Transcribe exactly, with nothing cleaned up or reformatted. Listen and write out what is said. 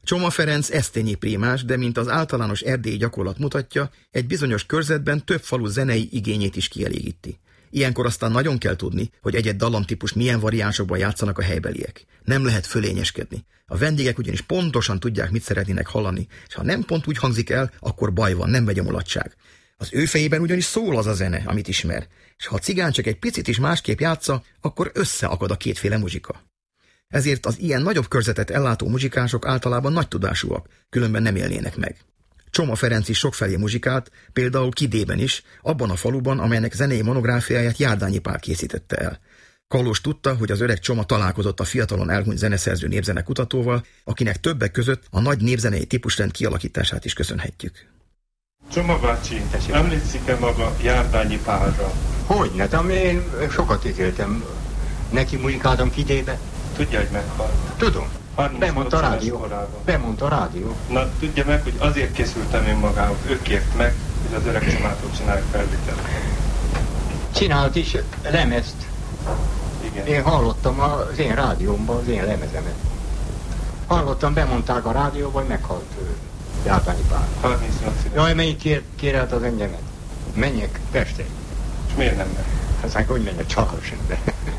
Csoma Ferenc esztényi prímás, de mint az általános erdélyi gyakorlat mutatja, egy bizonyos körzetben több falu zenei igényét is kielégíti. Ilyenkor aztán nagyon kell tudni, hogy egy-egy dallamtípust milyen variánsokban játszanak a helybeliek. Nem lehet fölényeskedni. A vendégek ugyanis pontosan tudják, mit szeretnének hallani, és ha nem pont úgy hangzik el, akkor baj van, nem megy a mulatság. Az ő fejében ugyanis szól az a zene, amit ismer, és ha a cigány csak egy picit is másképp játsza, akkor összeakad a kétféle muzsika. Ezért az ilyen nagyobb körzetet ellátó muzsikások általában nagy tudásúak, különben nem élnének meg. Csoma Ferenc is sokfelé muzsikált, például Kidében is, abban a faluban, amelynek zenei monográfiáját Járdányi Pál készítette el. Kalós tudta, hogy az öreg Csoma találkozott a fiatalon elhunyt zeneszerző népzenekutatóval, akinek többek között a nagy népzenei típusrend kialakítását is köszönhetjük. Csoma bácsi, emlékszik-e maga Járdányi Pálra? Hogyne, de én sokat ítéltem. Neki muzsikáltam Kidébe. Tudja, hogy meghalt? Tudom. Bemondta a rádió. Bemondta a rádió. Na, tudja meg, hogy azért készültem én magához. Ő kért meg, hogy az öreg Csomától csinálják felvételt. Csinált is lemezt. Igen. Én hallottam az én rádiómban az én lemezemet. Hallottam, bemondták a rádióba, hogy meghalt Járdányi Pál. harmincnyolc éves. Jaj, melyik kér, kérelt az engemet? Menjek Pestre. És miért nem meg? Aztán hogy menjek családos ember.